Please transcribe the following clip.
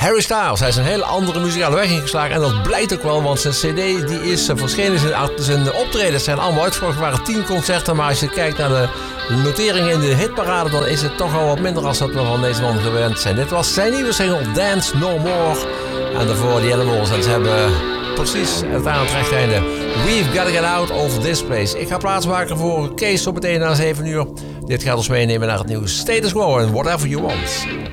Harry Styles, hij is een hele andere muzikale weg ingeslagen. En dat blijkt ook wel, want zijn cd die is verschenen. Zijn optredens zijn allemaal uitverkocht. Er waren 10 concerten, maar als je kijkt naar de noteringen in de hitparade, dan is het toch al wat minder als dat we van deze man gewend zijn. Dit was zijn nieuwe single Dance No More. En daarvoor die Animals. En ze hebben precies het aan het rechte einde. We've gotta get out of this place. Ik ga plaatsmaken voor Kees zo meteen na 7 uur. Dit gaat ons meenemen naar het nieuws Status Quo en Whatever You Want.